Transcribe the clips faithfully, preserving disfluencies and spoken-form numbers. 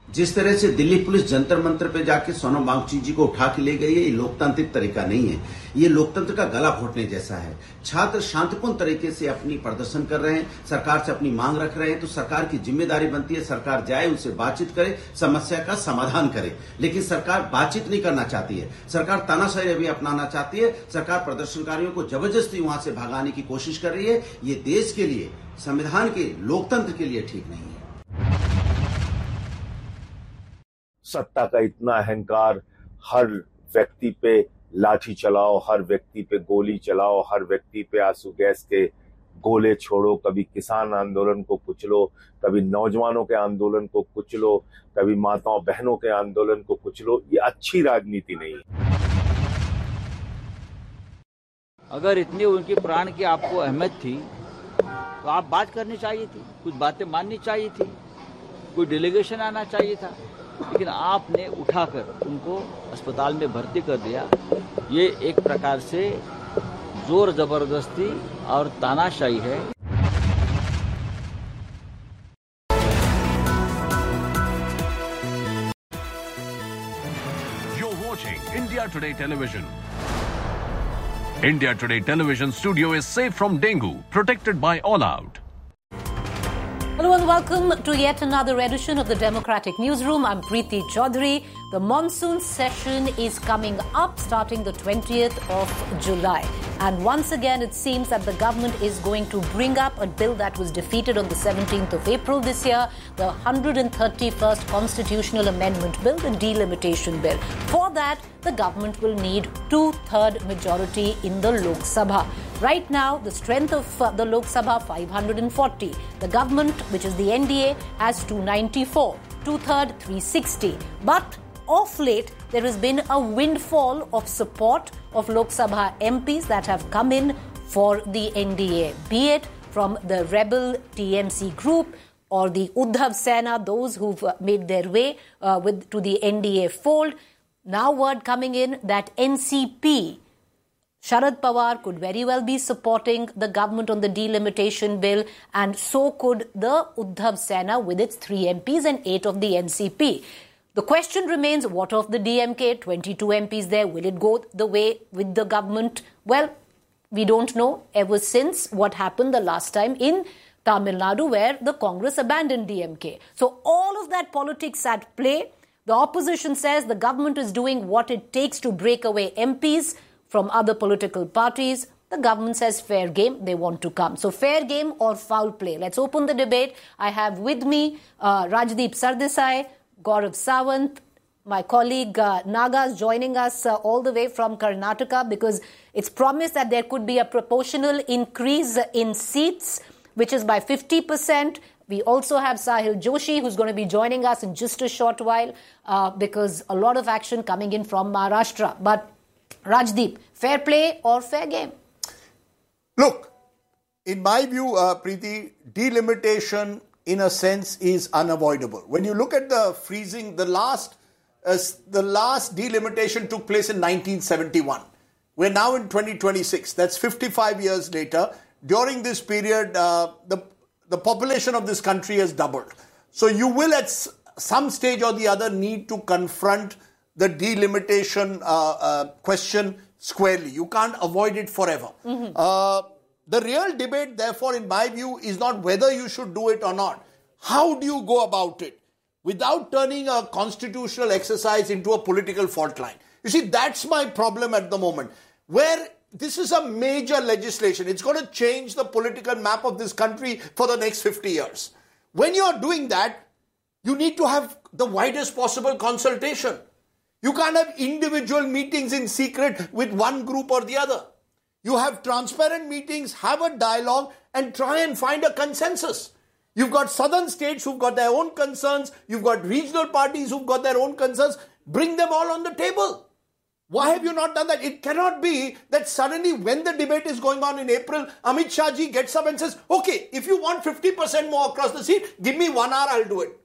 जिस तरह से दिल्ली पुलिस जंतर मंतर पे जाके सोनम वांगचुक जी को उठा के ले गई है, ये लोकतांत्रिक तरीका नहीं है। ये लोकतंत्र का गला घोटने जैसा है। छात्र शांतिपूर्ण तरीके से अपनी प्रदर्शन कर रहे हैं, सरकार से अपनी मांग रख रहे हैं, तो सरकार की जिम्मेदारी बनती है सरकार जाए, उनसे बातचीत करे, समस्या का समाधान करे। लेकिन सरकार बातचीत नहीं करना चाहती है, सरकार तानाशाही भी अपनाना चाहती है। सरकार प्रदर्शनकारियों को जबरदस्ती वहां से भगाने की कोशिश कर रही है। ये देश के लिए, संविधान के, लोकतंत्र के लिए ठीक नहीं है। सत्ता का इतना अहंकार, हर व्यक्ति पे लाठी चलाओ, हर व्यक्ति पे गोली चलाओ, हर व्यक्ति पे आंसू गैस के गोले छोड़ो, कभी किसान आंदोलन को कुचलो, कभी नौजवानों के आंदोलन को कुचलो, कभी माताओं बहनों के आंदोलन को कुचलो, ये अच्छी राजनीति नहीं है। अगर इतनी उनकी प्राण की आपको अहमियत थी तो आप बात करनी चाहिए थी, कुछ बातें माननी चाहिए थी, कोई डेलीगेशन आना चाहिए था, लेकिन आपने उठाकर उनको अस्पताल में भर्ती कर दिया। ये एक प्रकार से जोर जबरदस्ती और तानाशाही है। You're watching India Today Television. India Today Television studio is safe from dengue, protected by All Out. Hello and welcome to yet another edition of the Democratic Newsroom. I'm Preeti Chaudhary. The monsoon session is coming up starting the twentieth of July. And once again, it seems that the government is going to bring up a bill that was defeated on the seventeenth of April this year, the one hundred thirty-first Constitutional Amendment Bill, the Delimitation Bill. For that, the government will need two-third majority in the Lok Sabha. Right now, the strength of uh, the Lok Sabha, five hundred forty. The government, which is the N D A, has two ninety-four. Two-third, three sixty. But of late, there has been a windfall of support of Lok Sabha M Ps that have come in for the N D A, be it from the rebel T M C group or the Uddhav Sena, those who've made their way uh, with to the N D A fold. Now word coming in that N C P, Sharad Pawar, could very well be supporting the government on the delimitation bill, and so could the Uddhav Sena with its three M Ps and eight of the N C P. The question remains, what of the D M K, twenty-two M Ps there? Will it go the way with the government? Well, we don't know ever since what happened the last time in Tamil Nadu where the Congress abandoned D M K. So all of that politics at play. The opposition says the government is doing what it takes to break away M Ps from other political parties. The government says fair game, they want to come. So fair game or foul play? Let's open the debate. I have with me uh, Rajdeep Sardesai, Gaurav Sawant, my colleague uh, Nagas joining us uh, all the way from Karnataka, because it's promised that there could be a proportional increase in seats, which is by fifty percent. We also have Sahil Joshi, who's going to be joining us in just a short while, uh, because a lot of action coming in from Maharashtra. But Rajdeep, fair play or fair game? Look, in my view, uh, Preeti, delimitation in a sense is unavoidable. When you look at the freezing, the last uh, the last delimitation took place in nineteen seventy-one. We're now in twenty twenty-six. That's fifty-five years later. During this period, uh, the the population of this country has doubled. So you will at some stage or the other need to confront the delimitation uh, uh, question squarely. You can't avoid it forever. Mm-hmm. Uh, the real debate, therefore, in my view, is not whether you should do it or not. How do you go about it without turning a constitutional exercise into a political fault line? You see, that's my problem at the moment, where this is a major legislation. It's going to change the political map of this country for the next fifty years. When you're doing that, you need to have the widest possible consultation. You can't have individual meetings in secret with one group or the other. You have transparent meetings, have a dialogue, and try and find a consensus. You've got southern states who've got their own concerns. You've got regional parties who've got their own concerns. Bring them all on the table. Why have you not done that? It cannot be that suddenly when the debate is going on in April, Amit Shah ji gets up and says, okay, if you want fifty percent more across the seat, give me one hour, I'll do it.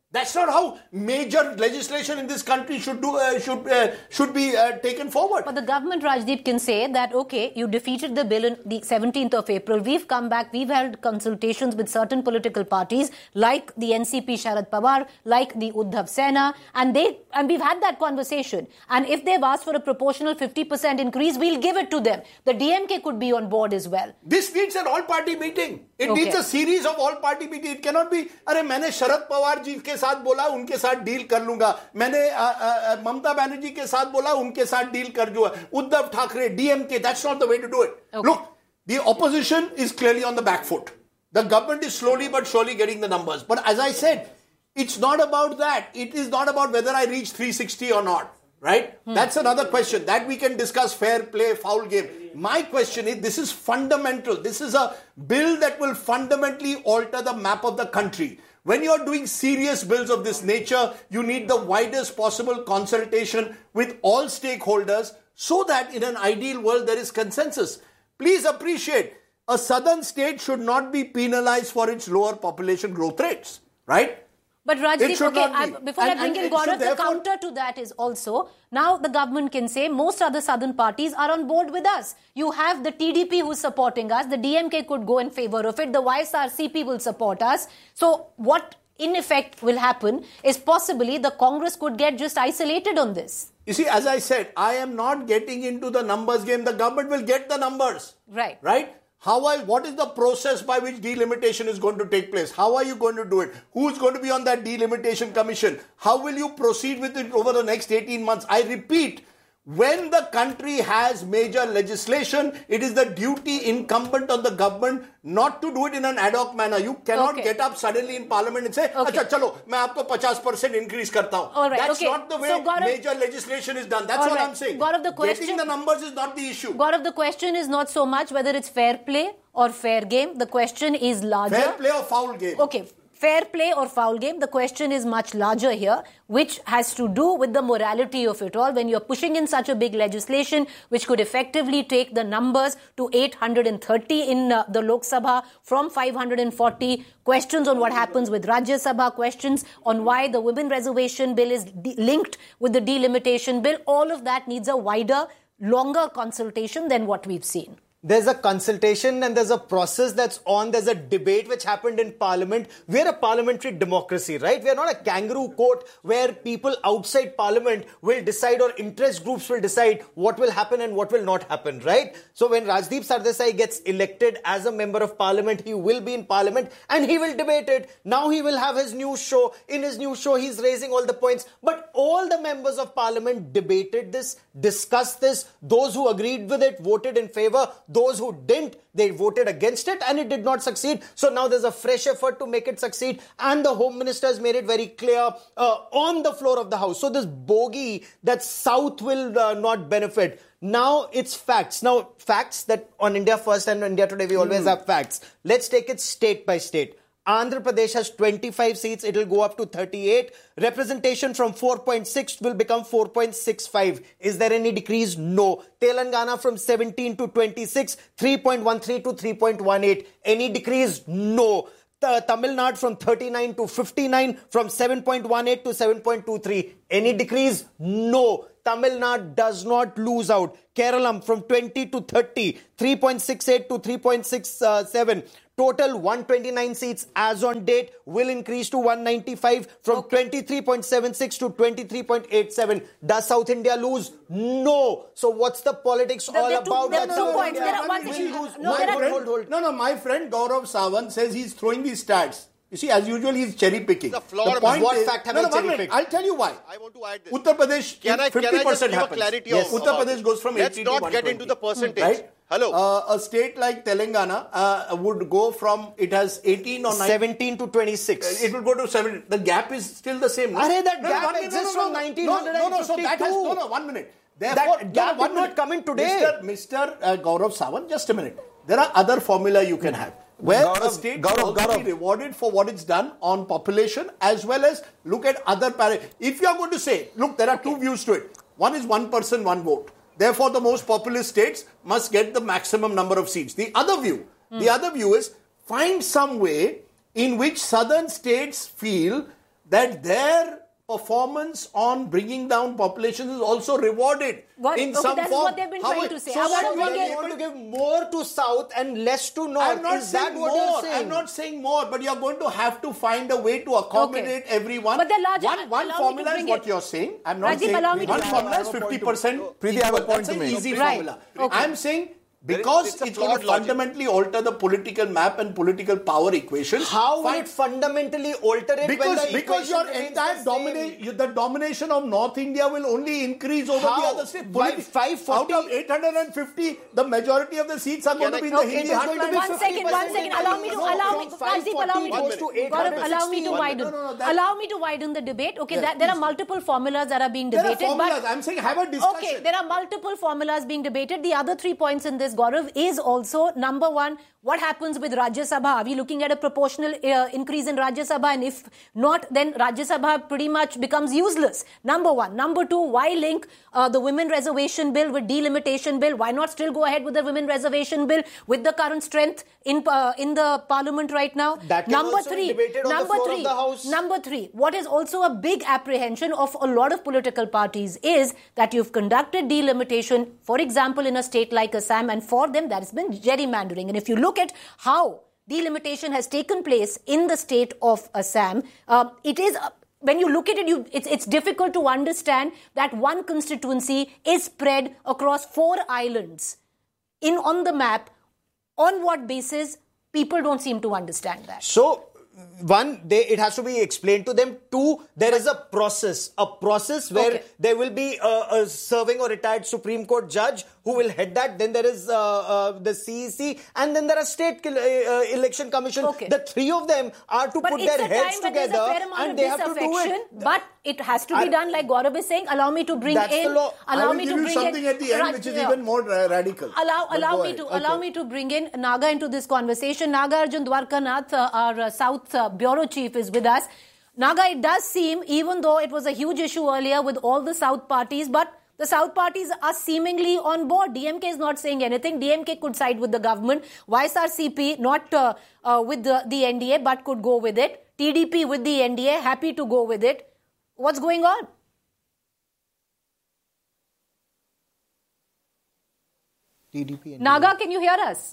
That's not how major legislation in this country should do uh, should uh, should be uh, taken forward. But the government, Rajdeep, can say that, okay, you defeated the bill on the seventeenth of April. We've come back. We've held consultations with certain political parties like the N C P Sharad Pawar, like the Uddhav Sena, and they and we've had that conversation. And if they've asked for a proportional fifty percent increase, we'll give it to them. The D M K could be on board as well. This needs an all-party meeting. It Okay. needs a series of all-party meetings. It cannot be, अरे मैंने शरद पवार जी के साथ बोला उनके साथ deal कर लूंगा, मैंने ममता बनर्जी के साथ बोला उनके साथ डील कर दूंगा, Uddhav Thackeray, D M K. That's not the way to do it. Okay. Look, the opposition is clearly on the back foot. The government is slowly but surely getting the numbers. But as I said, it's not about that. It is not about whether I reach three sixty or not. Right? Hmm. That's another question that we can discuss. Fair play, foul game. My question is, this is fundamental. This is a bill that will fundamentally alter the map of the country. When you're doing serious bills of this nature, you need the widest possible consultation with all stakeholders so that in an ideal world there is consensus. Please appreciate, a southern state should not be penalized for its lower population growth rates. Right? But Rajdeep, okay, I, before and, I bring in Gaurav, Gaurav, the therefore, counter to that is also, now the government can say most other southern parties are on board with us. You have the T D P who's supporting us, the D M K could go in favour of it, the Y S R C P will support us. So what in effect will happen is possibly the Congress could get just isolated on this. You see, as I said, I am not getting into the numbers game. The government will get the numbers. Right. Right? How I, what is the process by which delimitation is going to take place? How are you going to do it? Who is going to be on that delimitation commission? How will you proceed with it over the next eighteen months? I repeat, when the country has major legislation, it is the duty incumbent on the government not to do it in an ad hoc manner. You cannot Okay. get up suddenly in parliament and say, Okay. "Acha, chalo, मैं आपको fifty percent increase करता हूँ." All right, That's okay. not the way So, Gaurav- major legislation is done. That's All what right. I'm saying. Gaurav, the question- Getting the numbers is not the issue. Gaurav, the question is not so much whether it's fair play or fair game. The question is larger. Fair play or foul game? Okay, fair play or foul game, the question is much larger here, which has to do with the morality of it all. When you're pushing in such a big legislation, which could effectively take the numbers to eight hundred thirty in uh, the Lok Sabha from five hundred forty, questions on what happens with Rajya Sabha, questions on why the women reservation bill is de- linked with the delimitation bill, all of that needs a wider, longer consultation than what we've seen. There's a consultation and there's a process that's on. There's a debate which happened in Parliament. We're a parliamentary democracy, right? We're not a kangaroo court where people outside Parliament will decide or interest groups will decide what will happen and what will not happen, right? So when Rajdeep Sardesai gets elected as a member of Parliament, he will be in Parliament and he will debate it. Now he will have his news show. In his news show, he's raising all the points. But all the members of Parliament debated this, discussed this. Those who agreed with it voted in favour. Those who didn't, they voted against it and it did not succeed. So now there's a fresh effort to make it succeed. And the Home Minister has made it very clear uh, on the floor of the House. So this bogey that South will uh, not benefit. Now it's facts. Now facts that on India First and India Today we always mm. have facts. Let's take it state by state. Andhra Pradesh has twenty-five seats. It will go up to thirty-eight. Representation from four point six will become four point six five. Is there any decrease? No. Telangana from seventeen to twenty-six, three point one three to three point one eight. Any decrease? No. The Tamil Nadu from thirty-nine to fifty-nine, from seven point one eight to seven point two three. Any decrease? No. Tamil Nadu does not lose out. Kerala from twenty to thirty, three point six eight to three point six seven. Total one hundred twenty-nine seats as on date will increase to one hundred ninety-five from okay. twenty-three point seven six to twenty-three point eight seven. Does South India lose? No. So what's the politics the, all the about two, that? No, South no, India there are one will thing. lose? No, my there are, friend, hold, hold. No, no, my friend Gaurav Sawant says he's throwing these stats. You see, as usual, he's cherry picking. The floor the point what is, fact have no, I no, cherry picked? I'll tell you why. I want to add this. Uttar Pradesh, can I, fifty percent can I just give happens. a clarity Yes. of, Uttar Pradesh goes from let's eighty to not one get twenty. into the percentage. Right? Hello. Uh, a state like Telangana uh, would go from, it has eighteen or nineteen. seventeen to twenty-six. It will go to seven. The gap is still the same. No? Arey, that no, gap no, exists no, no, from no, nineteen no, no, no, so that has, fifty-two. no, no, one minute. Therefore, That gap no, one did not minute. come in today. Mister Mister Uh, Gaurav Sawant, just a minute. There are other formula you can have. Where Gaurav, a state Gaurav, can also Gaurav. be rewarded for what it's done on population as well as look at other parameters. If you are going to say, look, there are two views to it. One is one person, one vote. Therefore, the most populous states must get the maximum number of seats. The other view, mm. the other view is find some way in which southern states feel that their performance on bringing down populations is also rewarded What? in Okay, some that's form. what they've been How trying it- to say. So I that want we to are get- able to give more to south and less to north. I'm not Is saying that what more. you're saying? I'm not saying more, but you're going to have to find a way to accommodate Okay. everyone. But the larger- one one allow me to formula is bring what it- you're saying. I'm not Rajiv, saying allow me to one bring it. formula is I have a point fifty to percent. make. Preeti, I have a point That's to an make. easy Right. formula. Okay. I'm saying because it's a it's going to flawed logic. fundamentally alter the political map and political power equation. How will Fine. it fundamentally alter it Because, when the because equation your remains entire the same? domination, the domination of North India will only increase over How? the other states. By Politi- five forty out of eight hundred fifty, the majority of the seats are going to be in the Okay, Hindi just going to heartland. be one second, one fifty second. percent. Allow me to, No, allow from me, five Rajiv, allow me forty to, goes to eight Gaurav, allow me to sixty. widen. No, no, no, that- allow me to widen the debate. Okay, Yeah, that, there are please. multiple formulas that are being There are debated. formulas. But I'm saying have a discussion. okay, there are multiple formulas being debated. The other three points in this, Gaurav, is also number one, what happens with Rajya Sabha? Are we looking at a proportional uh, increase in Rajya Sabha? And if not, then Rajya Sabha pretty much becomes useless. Number one. Number two, why link uh, the women reservation bill with delimitation bill? Why not still go ahead with the women reservation bill with the current strength in uh, in the parliament right now? That can number also be three, debated on the number floor three, of the House. Number three, what is also a big apprehension of a lot of political parties is that you've conducted delimitation, for example, in a state like Assam, and for them that has been gerrymandering. And if you look at how delimitation has taken place in the state of Assam, uh, it is... Uh, when you look at it, you, it's, it's difficult to understand that one constituency is spread across four islands in on the map. On what basis? People don't seem to understand that. So, one, they, it has to be explained to them. Two, there is a process, a process where Okay. there will be a, a serving or retired Supreme Court judge who will head that. Then there is uh, uh, the C E C, and then there are state uh, uh, election commission. Okay. The three of them are to But put it's their a heads time when there's a together, fair amount and of they have to do disaffection, it. but it has to be I- done like Gaurav is saying. Allow me to bring That's in. the law. Allow I will me give to you bring something in, at the end Raj- which is yeah. even more uh, radical. Allow, But allow go me ahead. to Okay. allow me to bring in Naga into this conversation. Naga Arjun Dwarkanath, uh, our uh, South uh, Bureau Chief, is with us. Naga, it does seem, even though it was a huge issue earlier with all the South parties, but the South parties are seemingly on board. D M K is not saying anything. D M K could side with the government. Y S R C P not uh, uh, with the, the N D A, but could go with it. T D P with the N D A, happy to go with it. What's going on? T D P and Naga, can you hear us?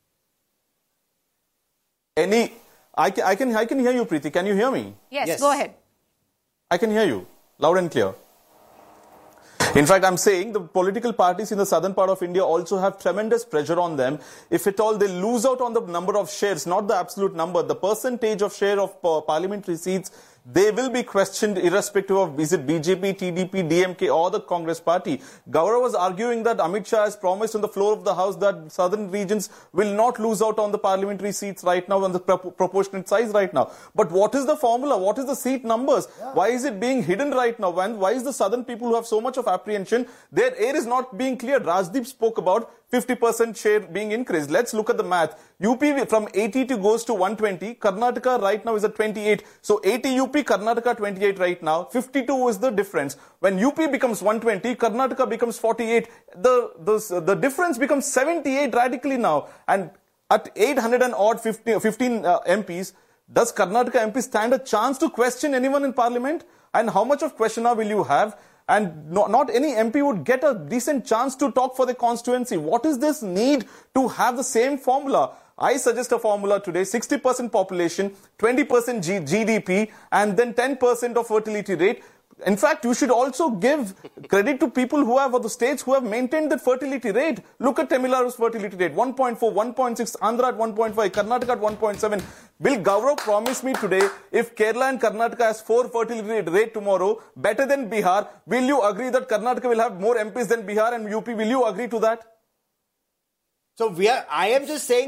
Any, I can, I can, I can hear you, Preeti. Can you hear me? Yes, Yes. go ahead. I can hear you loud and clear. In fact, I'm saying the political parties in the southern part of India also have tremendous pressure on them. If at all they lose out on the number of shares, not the absolute number, the percentage of share of uh, parliamentary seats, they will be questioned irrespective of is it B J P, T D P, D M K or the Congress party. Gaurav was arguing that Amit Shah has promised on the floor of the House that southern regions will not lose out on the parliamentary seats right now and the pro proportionate size right now. But what is the formula? What is the seat numbers? Yeah. Why is it being hidden right now? And why is the southern people who have so much of apprehension, their air is not being cleared? Rajdeep spoke about fifty percent share being increased. Let's look at the math. U P from eighty to goes to one twenty. Karnataka right now is at twenty-eight. So eighty U P, Karnataka twenty-eight right now. fifty-two is the difference. When U P becomes one twenty, Karnataka becomes forty-eight. The, the, the difference becomes seventy-eight radically now. And at eight hundred and odd fifteen, fifteen uh, M Ps, does Karnataka M P stand a chance to question anyone in parliament? And how much of questioner will you have? And no, not any M P would get a decent chance to talk for the constituency. What is this need to have the same formula? I suggest a formula today, sixty percent population, twenty percent G D P, and then ten percent of fertility rate. In fact, you should also give credit to people who have, or the states who have maintained that fertility rate. Look at Tamil Nadu's fertility rate, one point four, one point six, Andhra at one point five, Karnataka at one point seven. Will Gaurav promise me today, if Kerala and Karnataka has four fertility rate, rate tomorrow, better than Bihar, will you agree that Karnataka will have more M Ps than Bihar and U P? Will you agree to that? So we are, I am just saying